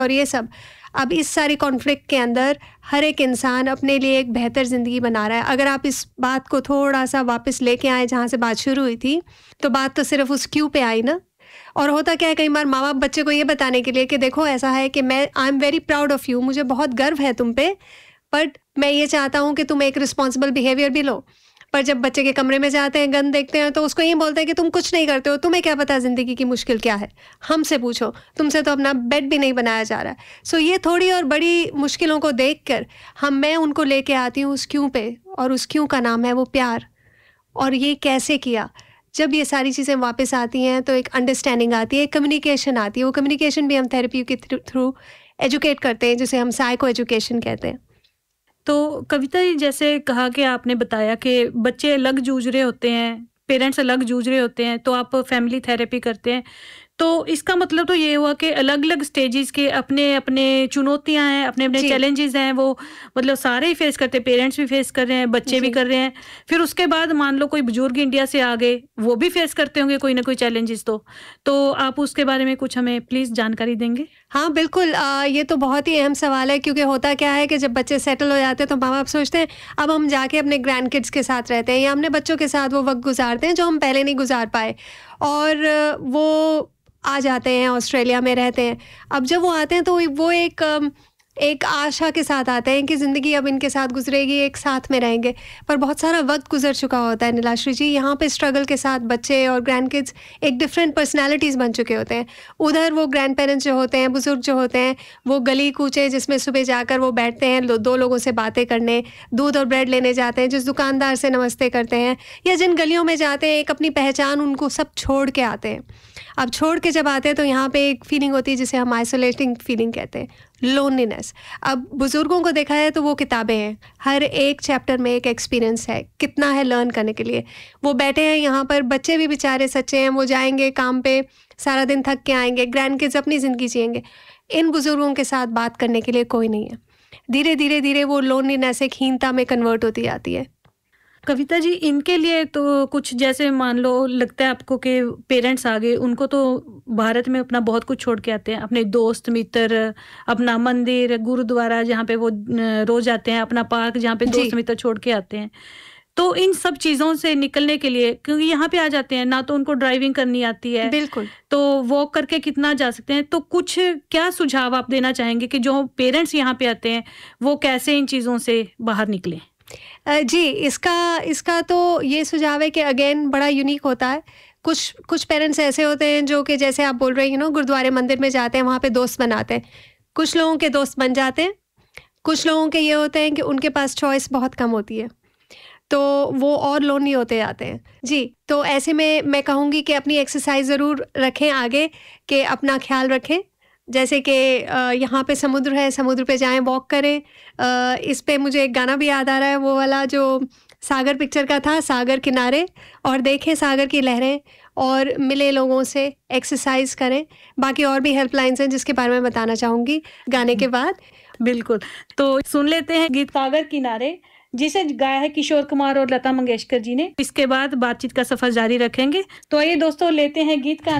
और ये सब। अब इस सारी कॉन्फ्लिक्ट के अंदर हर एक इंसान अपने लिए एक बेहतर ज़िंदगी बना रहा है। अगर आप इस बात को थोड़ा-सा वापस लेके आएँ जहाँ से बात शुरू हुई थी, तो बात तो सिर्फ़ उस क्यू पे आई ना। और होता क्या है, कई बार माँ-बाप बच्चे को ये बताने के लिए कि देखो ऐसा है कि I am very proud of you, मुझे बहुत गर्व है तुम पे, बट मैं ये चाहता हूँ कि तुम एक रिस्पॉन्सिबल बिहेवियर भी लो। पर जब बच्चे के कमरे में जाते हैं, गन देखते हैं, तो उसको ये बोलते हैं कि तुम कुछ नहीं करते हो, तुम्हें क्या पता ज़िंदगी की मुश्किल क्या है? हमसे पूछो, तुमसे तो अपना बेड भी नहीं बनाया जा रहा है। सो ये थोड़ी और बड़ी मुश्किलों को देखकर मैं उनको लेके आती हूँ उस क्यों पे, और उस क्यों का नाम है वो प्यार। और ये कैसे किया? जब ये सारी चीज़ें वापस आती हैं तो एक अंडरस्टैंडिंग आती है, कम्युनिकेशन आती है। वो कम्युनिकेशन भी हम थेरेपी के थ्रू एजुकेट करते हैं, जिसे हम साइको एजुकेशन कहते हैं। तो कविता जी, जैसे कहा कि आपने बताया कि बच्चे अलग जूझ रहे होते हैं, पेरेंट्स अलग जूझ रहे होते हैं, तो आप फैमिली थेरेपी करते हैं। तो इसका मतलब तो ये हुआ कि अलग-अलग स्टेजेस के अपने-अपने चुनौतियाँ हैं, अपने-अपने जी, चैलेंजेस हैं, वो मतलब सारे ही फेस करते हैं, पेरेंट्स भी फेस कर रहे हैं, बच्चे भी जी। कर रहे हैं। फिर उसके बाद मान लो कोई बुजुर्ग इंडिया से आ गए, वो भी फेस करते होंगे कोई ना कोई चैलेंजेस तो। तो आप उसके बारे में कुछ हमें प्लीज़ जानकारी देंगे? हाँ, बिल्कुल। ये तो बहुत ही अहम सवाल है, क्योंकि होता क्या है कि जब बच्चे सेटल हो जाते हैं तो माँ-बाप सोचते हैं अब हम जाके अपने ग्रैंड किड्स के साथ रहते हैं, या अपने बच्चों के साथ वो वक़्त गुज़ारते हैं जो हम पहले नहीं गुज़ार पाए। और वो आ जाते हैं, ऑस्ट्रेलिया में रहते हैं। अब जब वो आते हैं तो वो एक आशा के साथ आते हैं कि ज़िंदगी अब इनके साथ गुज़रेगी, एक साथ में रहेंगे। पर बहुत सारा वक़्त गुज़र चुका होता है नीलाश्री जी, यहाँ पे स्ट्रगल के साथ बच्चे और ग्रैंड किड्स एक डिफरेंट पर्सनैलिटीज़ बन चुके होते हैं। उधर वो ग्रैंड पेरेंट्स जो होते हैं, बुज़ुर्ग जो होते हैं, वो गली-कूचे जिसमें सुबह जाकर वो बैठते हैं, 2 लोगों से बातें करने, दूध और ब्रेड लेने जाते हैं, जिस दुकानदार से नमस्ते करते हैं, या जिन गलियों में जाते हैं, एक अपनी पहचान उनको सब छोड़ के आते हैं। अब छोड़ के जब आते हैं तो यहाँ पे एक फीलिंग होती है जिसे हम आइसोलेटिंग फीलिंग कहते हैं, लोनलीनेस। अब बुज़ुर्गों को देखा है तो वो किताबें हैं, हर एक चैप्टर में एक एक्सपीरियंस है, कितना है लर्न करने के लिए। वो बैठे हैं यहाँ पर, बच्चे भी बेचारे सच्चे हैं, वो जाएँगे काम पे, सारा दिन थक के आएँगे, ग्रैंड किड्स अपनी ज़िंदगी जिएँगे। इन बुज़ुर्गों के साथ बात करने के लिए कोई नहीं है। धीरे-धीरे वो लोनलीनेस एक हीनता में कन्वर्ट होती जाती है। कविता जी, इनके लिए तो कुछ जैसे मान लो लगता है आपको कि पेरेंट्स आ गए, उनको तो भारत में अपना बहुत कुछ छोड़ के आते हैं, अपने दोस्त मित्र, अपना मंदिर, गुरुद्वारा जहाँ पे वो रोज जाते हैं, अपना पार्क जहाँ पे जी, दोस्त मित्र छोड़ के आते हैं। तो इन सब चीज़ों से निकलने के लिए, क्योंकि यहाँ पे आ जाते हैं, ना तो उनको ड्राइविंग करनी आती है, बिल्कुल। तो वॉक करके कितना जा सकते हैं। तो कुछ क्या सुझाव आप देना चाहेंगे कि जो पेरेंट्स यहाँ पे आते हैं, वो कैसे इन चीज़ों से बाहर निकलें? जी, इसका इसका तो ये सुझाव है कि अगेन बड़ा यूनिक होता है। कुछ कुछ पेरेंट्स ऐसे होते हैं जो कि जैसे आप बोल रहे हैं, गुरुद्वारे मंदिर में जाते हैं, वहाँ पे दोस्त बनाते हैं। कुछ लोगों के दोस्त बन जाते हैं, कुछ लोगों के ये होते हैं कि उनके पास चॉइस बहुत कम होती है, तो वो और लोनली होते जाते हैं। जी, तो ऐसे में मैं कहूँगी कि अपनी एक्सरसाइज़ ज़रूर रखें आगे, कि अपना ख़्याल रखें। जैसे कि यहाँ पे समुद्र है, समुद्र पे जाएँ, वॉक करें। इस पे मुझे एक गाना भी याद आ रहा है, वो वाला जो सागर पिक्चर का था, सागर किनारे, और देखें सागर की लहरें, और मिले लोगों से, एक्सरसाइज़ करें। बाकी और भी हेल्पलाइन्स हैं जिसके बारे में बताना चाहूँगी गाने के बाद। बिल्कुल, तो सुन लेते हैं गीत सागर किनारे, जिसे गाया है किशोर कुमार और लता मंगेशकर जी ने। इसके बाद बातचीत का सफ़र जारी रखेंगे। तो आइए दोस्तों, लेते हैं गीत का